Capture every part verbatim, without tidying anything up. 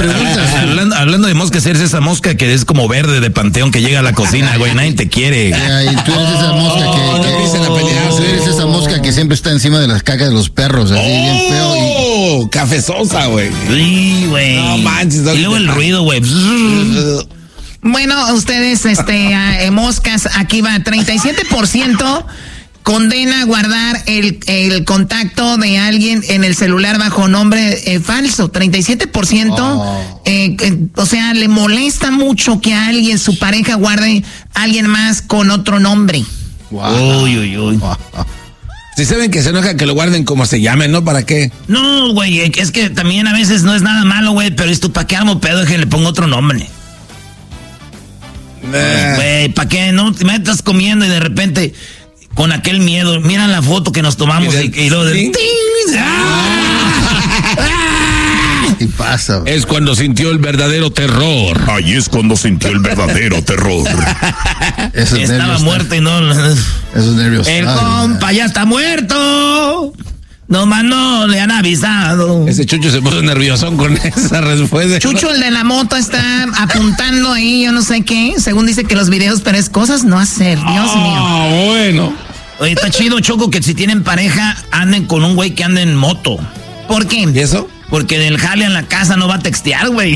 preguntas. hablando, hablando de moscas, eres esa mosca que es como verde de panteón que llega a la cocina, güey, nadie te quiere. Ay, tú eres esa mosca que, Oh, que no empiecen a pelearse. Tú eres esa mosca que siempre está encima de las cacas de los perros, así bien feo. Y... Oh, cafezosa, güey. Sí, güey. No manches, Y luego el ruido, güey. Bueno, ustedes, este, eh, moscas, aquí va, treinta y siete por ciento condena guardar el, el contacto de alguien en el celular bajo nombre eh, falso. treinta y siete por ciento, Oh. eh, eh, o sea, le molesta mucho que alguien, su pareja, guarde a alguien más con otro nombre. Wow. Uy, uy, uy. Si saben que se enoja, que lo guarden como se llamen, ¿no? ¿Para qué? No, güey, es que también a veces no es nada malo, güey, pero es tú, ¿para qué amo pedo? Que le pongo otro nombre. Eh. Güey, ¿para qué? No te metas comiendo y de repente, con aquel miedo, mira la foto que nos tomamos ¿Y y, del- y luego de... sí? ¡Ting! ¡Ah! ¡Ah! ¿Qué pasa? güey? Es cuando sintió el verdadero terror. Ahí es cuando sintió el verdadero terror. Esos Estaba nervios muerto y no... están- Esos nervios. El ay, compa ya está muerto. Nomás no le han avisado. Ese Chucho se puso nerviosón con esa respuesta. Chucho, el de la moto, está apuntando ahí, yo no sé qué. Según dice que los videos, pero es cosas no hacer. Dios mío. Ah, bueno. Oye, está chido, Choco, que si tienen pareja, anden con un güey que ande en moto. ¿Por qué? ¿Y eso? Porque del jale en la casa no va a textear, güey.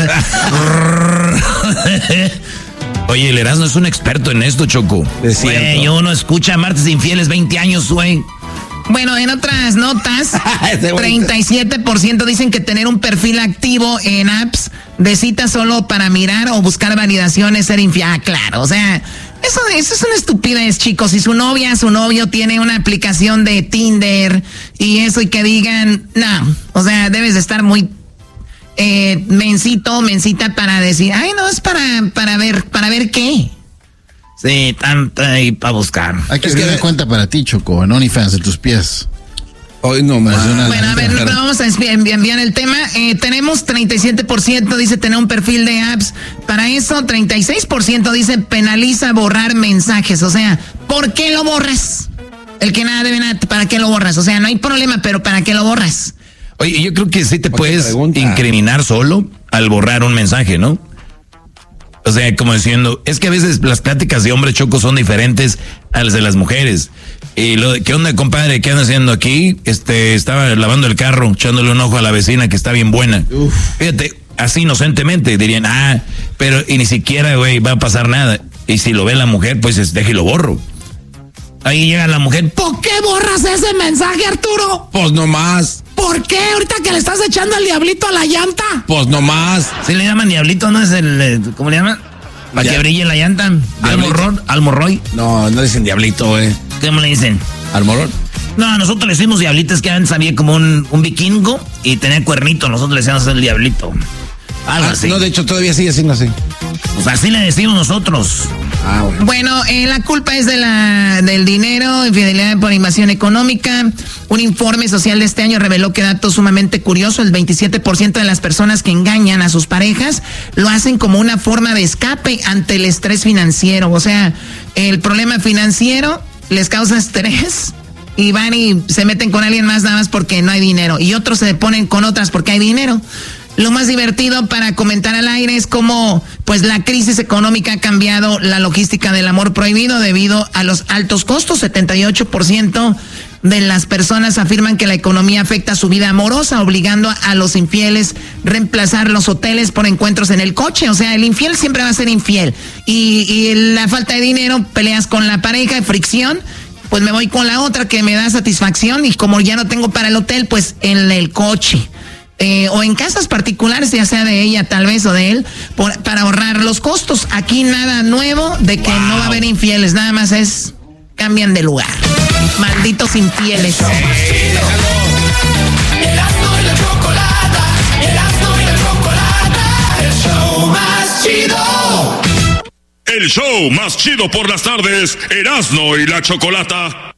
Oye, el Erasmo es un experto en esto, Choco. Es cierto. Güey, uno escucha Martes Infieles veinte años, güey. Bueno, en otras notas, Ese güey. treinta y siete por ciento dicen que tener un perfil activo en apps de citas solo para mirar o buscar validaciones ser infiel. Ah, claro, o sea, eso, eso es una estupidez, chicos. Si su novia, su novio tiene una aplicación de Tinder y eso y que digan, no, o sea, debes de estar muy eh, mencito, mencita para decir, ay, no, es para, para ver, para ver qué. Sí, tanta ahí para buscar. Hay que Es que- abrir una cuenta para ti, Choco, en OnlyFans de tus pies. Hoy no más. una- Bueno, a ver, Claro. vamos a envi- enviar el tema. Eh, tenemos treinta y siete por ciento dice tener un perfil de apps. Para eso, treinta y seis por ciento dice penaliza borrar mensajes. O sea, ¿por qué lo borras? El que nada debe nada, ¿para qué lo borras? O sea, no hay problema, pero ¿para qué lo borras? Oye, yo creo que sí te Oye, puedes pregunta. incriminar solo al borrar un mensaje, ¿no? O sea, como diciendo, es que a veces las pláticas de hombre Choco son diferentes a las de las mujeres. Y lo de, ¿qué onda, compadre? ¿Qué anda haciendo aquí? Este, estaba lavando el carro, echándole un ojo a la vecina que está bien buena. Uf. Fíjate, así inocentemente dirían, ah, pero y ni siquiera, güey, va a pasar nada. Y si lo ve la mujer, pues es, deje y lo borro. Ahí llega la mujer, ¿Por qué borras ese mensaje, Arturo? Pues no más. ¿Por qué ahorita que le estás echando el diablito a la llanta? Pues no más. ¿sí le llaman diablito, no es el, eh, ¿cómo le llaman? Para Ya- que brille la llanta. Almorrón, almorroy. No, no dicen diablito, güey. ¿Cómo le dicen? ¿Almorón? No, nosotros le decimos diablito, es que antes había como un, un vikingo y tenía cuernito, nosotros le decíamos el diablito. Algo Ah, así. no, de hecho todavía sigue siendo así. Pues así le decimos nosotros. Ah, bueno. Bueno, eh, la culpa es de la del dinero, infidelidad por invasión económica. Un informe social de este año reveló que dato sumamente curioso, el veintisiete por ciento de las personas que engañan a sus parejas lo hacen como una forma de escape ante el estrés financiero. O sea, el problema financiero les causa estrés y van y se meten con alguien más nada más porque no hay dinero. Y otros se ponen con otras porque hay dinero. Lo más divertido para comentar al aire es cómo pues la crisis económica ha cambiado la logística del amor prohibido debido a los altos costos. setenta y ocho por ciento de las personas afirman que la economía afecta su vida amorosa, obligando a los infieles reemplazar los hoteles por encuentros en el coche. O sea, el infiel siempre va a ser infiel. Y, y la falta de dinero, peleas con la pareja, fricción. Pues me voy con la otra que me da satisfacción y como ya no tengo para el hotel, pues en el coche. Eh, o en casas particulares, ya sea de ella tal vez o de él, por, para ahorrar los costos. Aquí nada nuevo de que wow. no va a haber infieles, nada más es cambian de lugar. Malditos infieles. El show más chido por las tardes, Erasmo y la Chocolata.